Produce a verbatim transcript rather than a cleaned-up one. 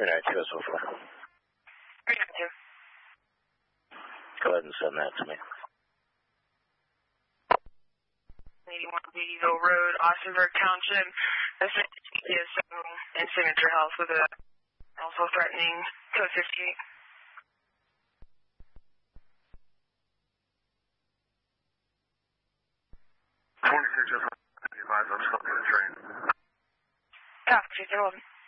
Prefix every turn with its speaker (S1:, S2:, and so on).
S1: three nine two S O four.
S2: three nine two.
S1: Go ahead and send that to me.
S2: eighty-one Beattyville Road, Austinburg Township, and Signature Health with a also threatening code fifty-eight.
S3: twenty-six, advise I'm stuck in the train.
S2: Copy, hold on.